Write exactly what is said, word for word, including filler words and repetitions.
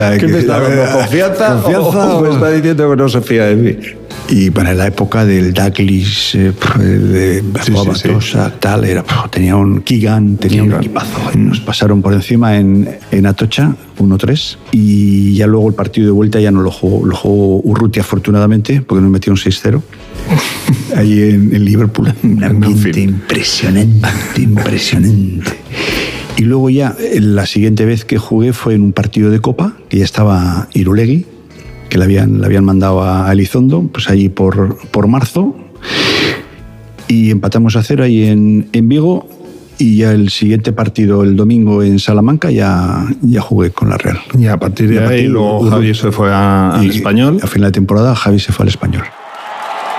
¿Qué me está dando? ¿Confianza? ¿Confianza o me está diciendo que no se fía de mí? Y bueno, en la época del Douglas, eh, de Batosa, sí, sí, sí. tal, era, tenía un Keegan, tenía Keegan. un equipazo. Y nos pasaron por encima en, en Atocha, uno tres, y ya luego el partido de vuelta ya no lo jugó, lo jugó Urrutia, afortunadamente, porque nos metió un seis cero. Ahí en, en Liverpool. Un ambiente impresionante, impresionante. Y luego ya, la siguiente vez que jugué fue en un partido de Copa, que ya estaba Irulegui, que le habían, le habían mandado a Elizondo, pues ahí por, por marzo, y empatamos a cero ahí en, en Vigo, y ya el siguiente partido, el domingo en Salamanca, ya, ya jugué con la Real. Y a partir de y a partir ahí, luego Javi se fue a, al Español. A final de temporada, Javi se fue al Español.